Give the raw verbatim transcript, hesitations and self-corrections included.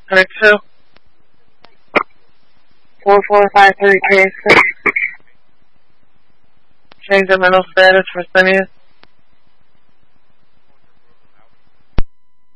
Two. Four four five three K. Change the mental status for Sinius.